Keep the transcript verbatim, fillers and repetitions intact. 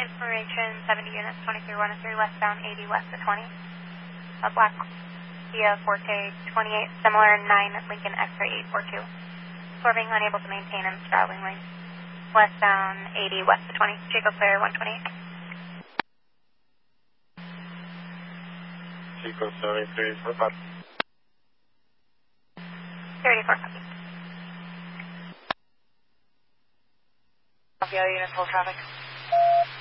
information, seventy units, twenty-three one three, westbound eighty west of twenty. A black Kia Forte twenty-eight, similar nine Lincoln X-ray eight four two. Swerving, unable to maintain in straddling lane. Westbound eighty west of twenty. Chico Clear one twenty-eight. Chico seventy-three, four five. thirty-four copy. Alpha unit, full traffic.